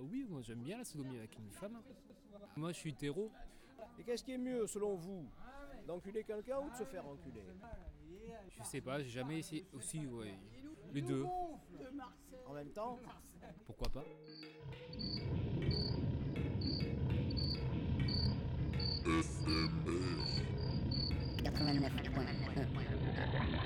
Oui, moi j'aime bien la sodomie avec une femme. Moi je suis hétéro. Et qu'est-ce qui est mieux selon vous, d'enculer quelqu'un ou de se faire enculer? Je sais pas, j'ai jamais essayé. Aussi, ouais. Les deux. En même temps? Pourquoi pas?